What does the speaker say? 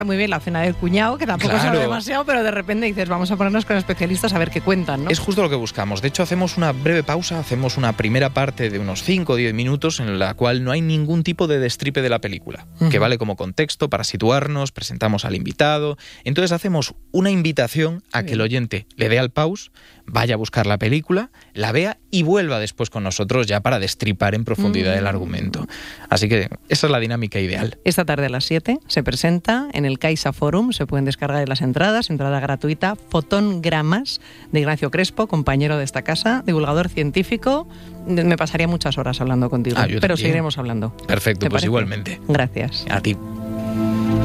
Muy bien la cena del cuñado, que tampoco sabe demasiado, pero de repente dices, vamos a ponernos con especialistas a ver qué cuentan, ¿no? Es justo lo que buscamos. De hecho, hacemos una breve pausa, hacemos una primera parte de unos 5 o 10 minutos en la cual no hay ningún tipo de destripe de la película, que vale como contexto para situarnos, presentamos al invitado. Entonces hacemos una invitación a que el oyente le dé al pause, vaya a buscar la película, la vea y vuelva después con nosotros ya para destripar en profundidad el argumento. Así que esa es la dinámica ideal. Esta tarde a las 7 se presenta en el Caixa Forum, se pueden descargar las entradas, entrada gratuita, Fotongramas, de Ignacio Crespo, compañero de esta casa, divulgador científico. Me pasaría muchas horas hablando contigo, pero seguiremos hablando. Perfecto, pues igualmente. Gracias. A ti.